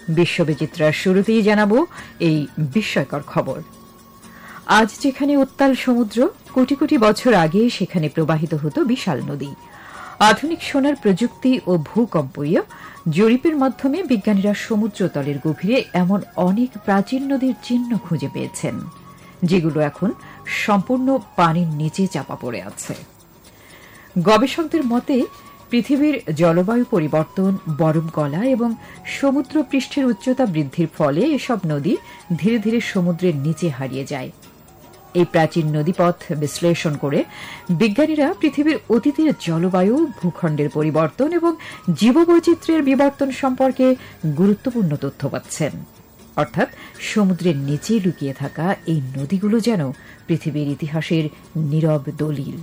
বিশ্ববিচিত্রার শুরুতেই জানাবো এই বিস্ময়কর খবর। আজ যেখানে উত্তাল সমুদ্র, কোটি কোটি বছর আগে সেখানে প্রবাহিত হতো বিশাল নদী। আধুনিক সোনার প্রযুক্তি ও ভূকম্পীয় জরিপের মাধ্যমে বিজ্ঞানীরা সমুদ্রতলের গভীরে এমন অনেক প্রাচীন নদীর চিহ্ন খুঁজে পেয়েছেন, যেগুলো এখন সম্পূর্ণ পানির নিচে চাপা পড়ে আছে। গবেষকদের মতে পৃথিবীর জলবায়ু পরিবর্তন, বরফ গলা এবং সমুদ্র পৃষ্ঠের উচ্চতা বৃদ্ধির ফলে এসব নদী ধীরে ধীরে সমুদ্রের নিচে হারিয়ে যায়। এই প্রাচীন নদীপথ বিশ্লেষণ করে বিজ্ঞানীরা পৃথিবীর অতীতের জলবায়ু, ভূখণ্ডের পরিবর্তন এবং জীববৈচিত্র্যের বিবর্তন সম্পর্কে গুরুত্বপূর্ণ তথ্য পাচ্ছেন। অর্থাৎ সমুদ্রের নিচে লুকিয়ে থাকা এই নদীগুলো যেন পৃথিবীর ইতিহাসের নীরব দলিল।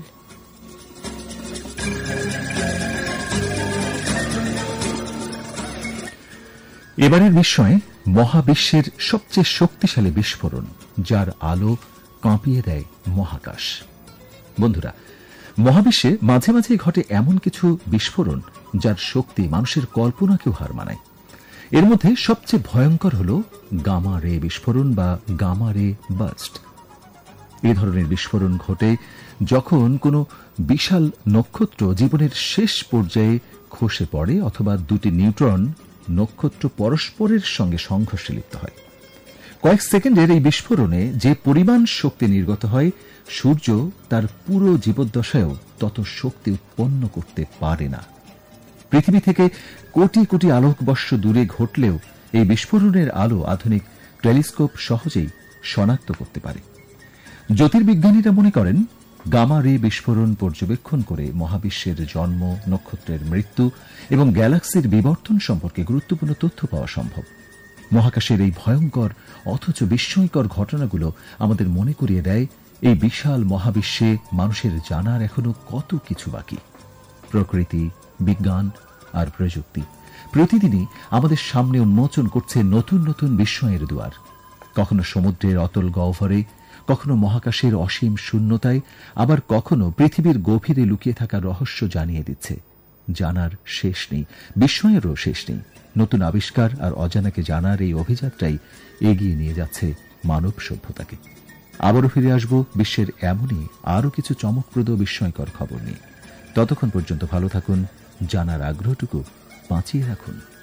এবারের বিস্ময়ে মহাবিশ্বের সবচেয়ে শক্তিশালী বিস্ফোরণ, যার আলো কাঁপিয়ে দেয় মহাকাশ। বন্ধুরা, মহাবিশ্বে মাঝে মাঝে ঘটে এমন কিছু বিস্ফোরণ যার শক্তি মানুষের কল্পনাকেও হার মানায়। এর মধ্যে সবচেয়ে ভয়ঙ্কর হল গামা রে বিস্ফোরণ বা গামা রে বার্স্ট। এ ধরনের বিস্ফোরণ ঘটে যখন কোনো বিশাল নক্ষত্র জীবনের শেষ পর্যায়ে খসে পড়ে অথবা দুটি নিউট্রন নক্ষত্র পরস্পরের সঙ্গে সংঘর্ষে লিপ্ত হয়। কয়েক সেকেন্ডের এই বিস্ফোরণে যে পরিমাণ শক্তি নির্গত হয়, সূর্য তার পুরো জীবদ্দশায়ও তত শক্তি উৎপন্ন করতে পারে না। পৃথিবী থেকে কোটি কোটি আলোকবর্ষ দূরে ঘটলেও এই বিস্ফোরণের আলো আধুনিক টেলিস্কোপ সহজেই শনাক্ত করতে পারে। জ্যোতির্বিজ্ঞানীরা মনে করেন, গামা রে বিস্ফোরণ পর্যবেক্ষণ করে মহাবিশ্বের জন্ম, নক্ষত্রের মৃত্যু এবং গ্যালাক্সির বিবর্তন সম্পর্কে গুরুত্বপূর্ণ তথ্য পাওয়া সম্ভব। মহাকাশের এই ভয়ঙ্কর অথচ বিস্ময়কর ঘটনাগুলো আমাদের মনে করিয়ে দেয়, এই বিশাল মহাবিশ্বে মানুষের জানার এখনো কত কিছু বাকি। প্রকৃতি, বিজ্ঞান আর প্রযুক্তি প্রতিদিনই আমাদের সামনে উন্মোচন করছে নতুন নতুন বিস্ময়ের দুয়ার। কখনো সমুদ্রের অতল গহ্বরে, কখনো মহাকাশের অসীম শূন্যতায়, আবার কখনো পৃথিবীর গভীরে লুকিয়ে থাকা রহস্য জানিয়ে দিচ্ছে। জানার শেষ নেই, বিস্ময়েরও শেষ নেই। নতুন আবিষ্কার আর অজানাকে জানার এই অভিযাত্রাই এগিয়ে নিয়ে যাচ্ছে মানব সভ্যতাকে। আবারও ফিরে আসব বিশ্বের এমনই আরও কিছু চমকপ্রদ বিস্ময়কর খবর নিয়ে। ততক্ষণ পর্যন্ত ভালো থাকুন, জানার আগ্রহটুকু বাঁচিয়ে রাখুন।